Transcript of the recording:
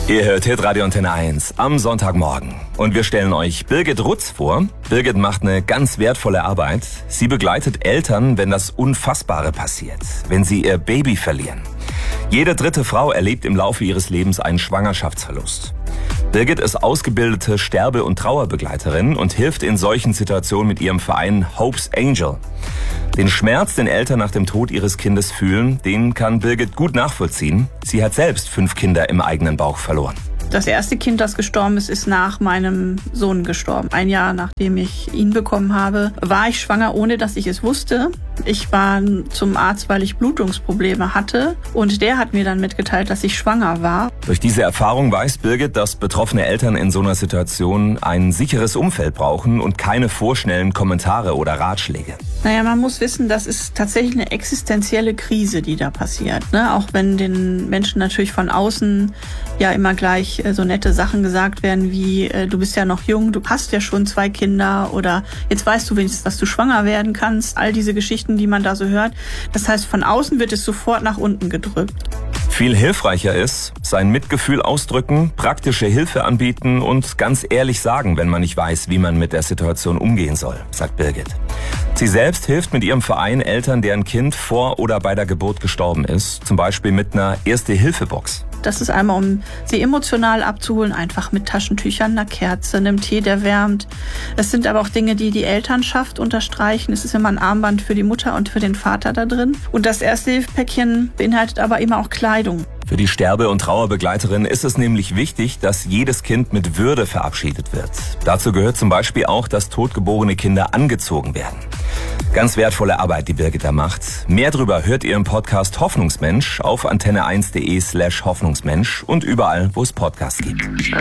Ihr hört Hitradio Antenne 1 am Sonntagmorgen. Und wir stellen euch Birgit Rutz vor. Birgit macht eine ganz wertvolle Arbeit. Sie begleitet Eltern, wenn das Unfassbare passiert, wenn sie ihr Baby verlieren. Jede dritte Frau erlebt im Laufe ihres Lebens einen Schwangerschaftsverlust. Birgit ist ausgebildete Sterbe- und Trauerbegleiterin und hilft in solchen Situationen mit ihrem Verein Hope's Angel. Den Schmerz, den Eltern nach dem Tod ihres Kindes fühlen, den kann Birgit gut nachvollziehen. Sie hat selbst 5 Kinder im eigenen Bauch verloren. Das erste Kind, das gestorben ist, ist nach meinem Sohn gestorben. 1 Jahr nachdem ich ihn bekommen habe, war ich schwanger, ohne dass ich es wusste. Ich war zum Arzt, weil ich Blutungsprobleme hatte. Und der hat mir dann mitgeteilt, dass ich schwanger war. Durch diese Erfahrung weiß Birgit, dass betroffene Eltern in so einer Situation ein sicheres Umfeld brauchen und keine vorschnellen Kommentare oder Ratschläge. Naja, man muss wissen, das ist tatsächlich eine existenzielle Krise, die da passiert. Auch wenn den Menschen natürlich von außen ja immer gleich so nette Sachen gesagt werden wie, du bist ja noch jung, du hast ja schon 2 Kinder oder jetzt weißt du wenigstens, dass du schwanger werden kannst. All diese Geschichten, die man da so hört. Das heißt, von außen wird es sofort nach unten gedrückt. Viel hilfreicher ist, sein Mitgefühl ausdrücken, praktische Hilfe anbieten und ganz ehrlich sagen, wenn man nicht weiß, wie man mit der Situation umgehen soll, sagt Birgit. Sie selbst hilft mit ihrem Verein Eltern, deren Kind vor oder bei der Geburt gestorben ist, zum Beispiel mit einer Erste-Hilfe-Box. Das ist einmal, um sie emotional abzuholen, einfach mit Taschentüchern, einer Kerze, einem Tee, der wärmt. Es sind aber auch Dinge, die die Elternschaft unterstreichen. Es ist immer ein Armband für die Mutter und für den Vater da drin. Und das Erste-Hilfe-Päckchen beinhaltet aber immer auch Kleidung. Für die Sterbe- und Trauerbegleiterin ist es nämlich wichtig, dass jedes Kind mit Würde verabschiedet wird. Dazu gehört zum Beispiel auch, dass totgeborene Kinder angezogen werden. Ganz wertvolle Arbeit, die Birgit da macht. Mehr drüber hört ihr im Podcast Hoffnungsmensch auf antenne1.de/Hoffnungsmensch und überall, wo es Podcasts gibt.